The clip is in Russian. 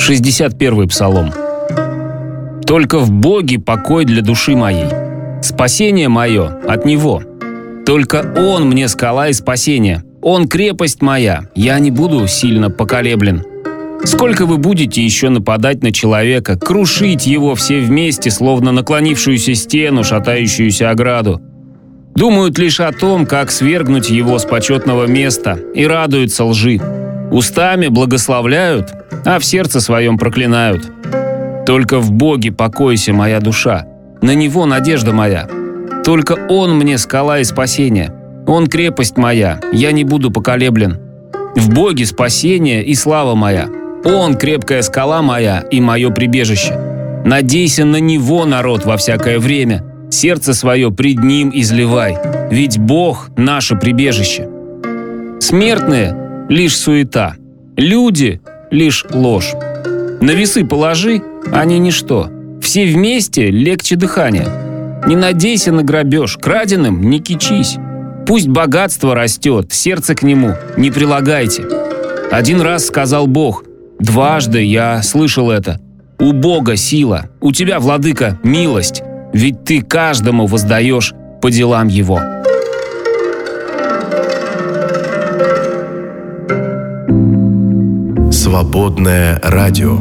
61-й псалом. «Только в Боге покой для души моей, спасение мое от Него. Только Он мне скала и спасение, Он крепость моя, я не буду сильно поколеблен. Сколько вы будете еще нападать на человека, крушить его все вместе, словно наклонившуюся стену, шатающуюся ограду? Думают лишь о том, как свергнуть его с почетного места, и радуются лжи. Устами благословляют, а в сердце своем проклинают. Только в Боге покойся, моя душа, на Него надежда моя. Только Он мне скала и спасение, Он крепость моя, я не буду поколеблен. В Боге спасение и слава моя, Он крепкая скала моя и мое прибежище. Надейся на Него, народ, во всякое время, сердце свое пред Ним изливай, ведь Бог – наше прибежище. Смертные – лишь суета, люди – лишь ложь. На весы положи, они ничто, все вместе легче дыхания. Не надейся на грабеж, краденым не кичись. Пусть богатство растет, сердце к нему не прилагайте. Один раз сказал Бог, дважды я слышал это. У Бога сила, у тебя, владыка, милость, ведь ты каждому воздаешь по делам его». Свободное радио.